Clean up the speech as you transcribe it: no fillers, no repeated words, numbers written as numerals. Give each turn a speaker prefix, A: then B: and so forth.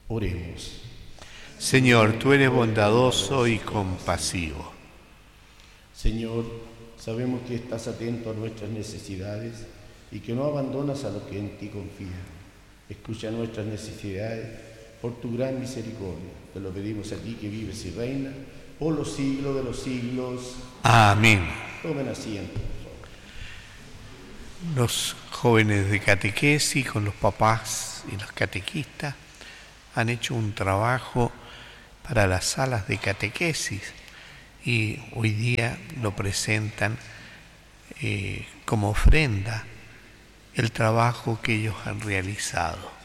A: Oremos.
B: Señor, tú eres bondadoso y compasivo.
A: Señor, sabemos que estás atento a nuestras necesidades y que no abandonas a los que en ti confían. Escucha nuestras necesidades por tu gran misericordia. Te lo pedimos a ti que vives y reinas por los siglos de los siglos.
B: Amén.
A: Tomen asiento.
B: Los jóvenes de catequesis con los papás y los catequistas han hecho un trabajo para las salas de catequesis y hoy día lo presentan como ofrenda el trabajo que ellos han realizado.